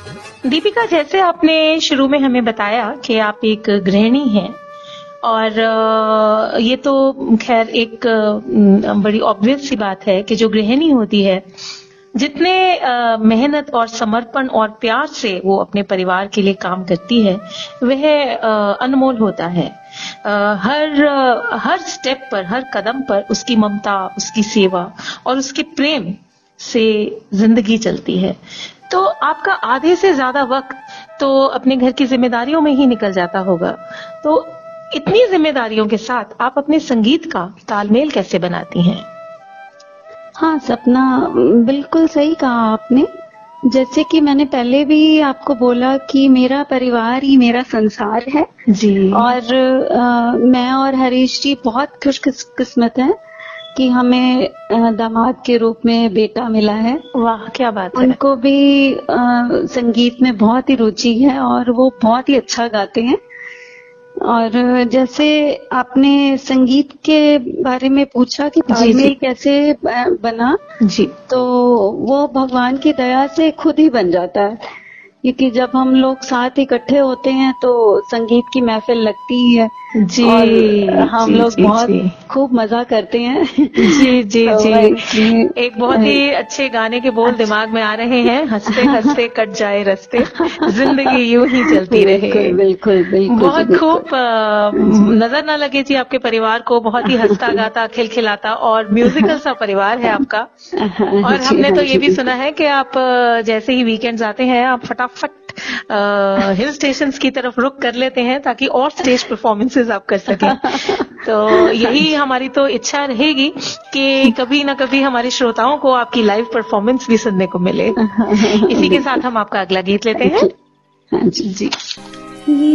दीपिका, जैसे आपने शुरू में हमें बताया कि आप एक गृहिणी हैं और ये तो खैर एक बड़ी ऑब्वियस सी बात है कि जो गृहिणी होती है, जितने मेहनत और समर्पण और प्यार से वो अपने परिवार के लिए काम करती है, वह अनमोल होता है। हर स्टेप पर, हर कदम पर उसकी ममता, उसकी सेवा और उसके प्रेम से जिंदगी चलती है। तो आपका आधे से ज्यादा वक्त तो अपने घर की जिम्मेदारियों में ही निकल जाता होगा। तो इतनी जिम्मेदारियों के साथ आप अपने संगीत का तालमेल कैसे बनाती हैं? हाँ सपना, बिल्कुल सही कहा आपने। जैसे कि मैंने पहले भी आपको बोला कि मेरा परिवार ही मेरा संसार है जी। और मैं और हरीश जी बहुत खुशकिस्मत हैं कि हमें दामाद के रूप में बेटा मिला है। वाह, क्या बात है। उनको भी संगीत में बहुत ही रुचि है और वो बहुत ही अच्छा गाते हैं। और जैसे आपने संगीत के बारे में पूछा कि तालमेल कैसे बना, जी, तो वो भगवान की दया से खुद ही बन जाता है, क्योंकि जब हम लोग साथ इकट्ठे होते हैं तो संगीत की महफिल लगती ही है जी, और हम लोग बहुत जी, खूब मजा करते हैं। जी जी तो जी। एक बहुत ही अच्छे गाने के बोल दिमाग में आ रहे हैं, हंसते हंसते कट जाए रास्ते, जिंदगी यूं ही चलती रहे। बिल्कुल बिल्कुल। बहुत खूब। नजर ना लगे जी आपके परिवार को, बहुत ही हंसता गाता खिलखिलाता और म्यूजिकल सा परिवार है आपका। और हमने तो ये भी सुना है कि आप जैसे ही वीकेंड्स आते हैं आप फटाफट हिल स्टेशंस की तरफ रुख कर लेते हैं ताकि और स्टेज परफॉर्मेंसेस आप कर सकें। तो यही हमारी तो इच्छा रहेगी कि कभी ना कभी हमारे श्रोताओं को आपकी लाइव परफॉर्मेंस भी सुनने को मिले। इसी के साथ हम आपका अगला गीत लेते हैं। जी।